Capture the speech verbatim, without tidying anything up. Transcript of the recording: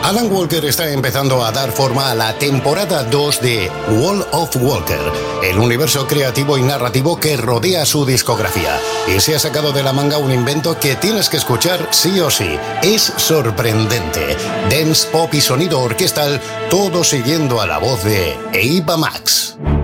Alan Walker está empezando a dar forma a la temporada dos de World of Walker, el universo creativo y narrativo que rodea su discografía. Y se ha sacado de la manga un invento que tienes que escuchar sí o sí. Es sorprendente. Dance, pop y sonido orquestal, todo siguiendo a la voz de Ava Max.